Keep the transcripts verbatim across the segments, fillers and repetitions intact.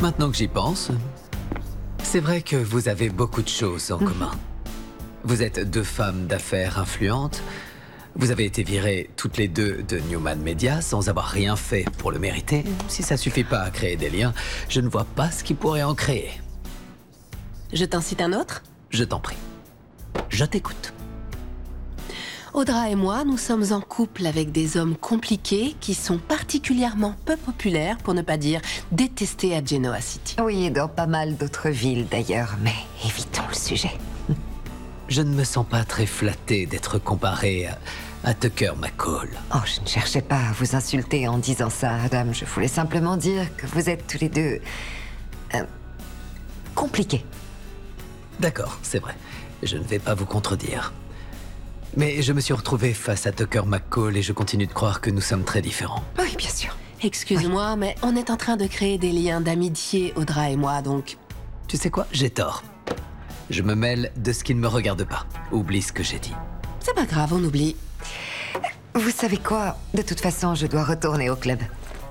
Maintenant que j'y pense, c'est vrai que vous avez beaucoup de choses en commun. Vous êtes deux femmes d'affaires influentes. Vous avez été virées toutes les deux de Newman Media sans avoir rien fait pour le mériter. Si ça suffit pas à créer des liens, je ne vois pas ce qui pourrait en créer. Je t'incite un autre? Je t'en prie. Je t'écoute. Audra et moi, nous sommes en couple avec des hommes compliqués qui sont particulièrement peu populaires, pour ne pas dire détestés à Genoa City. Oui, et dans pas mal d'autres villes d'ailleurs, mais évitons le sujet. Je ne me sens pas très flatté d'être comparé à, à Tucker McCall. Oh, je ne cherchais pas à vous insulter en disant ça, Adam. Je voulais simplement dire que vous êtes tous les deux... Euh, compliqués. D'accord, c'est vrai. Je ne vais pas vous contredire. Mais je me suis retrouvé face à Tucker McCall et je continue de croire que nous sommes très différents. Oui, bien sûr. Excuse-moi, mais on est en train de créer des liens d'amitié, Audra et moi, donc... Tu sais quoi? J'ai tort. Je me mêle de ce qui ne me regarde pas. Oublie ce que j'ai dit. C'est pas grave, on oublie. Vous savez quoi? De toute façon, je dois retourner au club.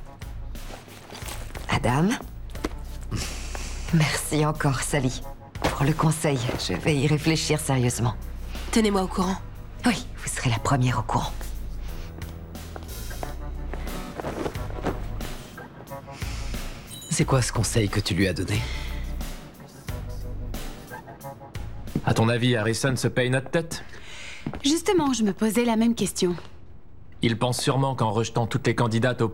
Adam? Merci encore, Sally. Pour le conseil, je vais y réfléchir sérieusement. Tenez-moi au courant. Oui, vous serez la première au courant. C'est quoi ce conseil que tu lui as donné? À ton avis, Harrison se paye notre tête? Justement, je me posais la même question. Il pense sûrement qu'en rejetant toutes les candidates au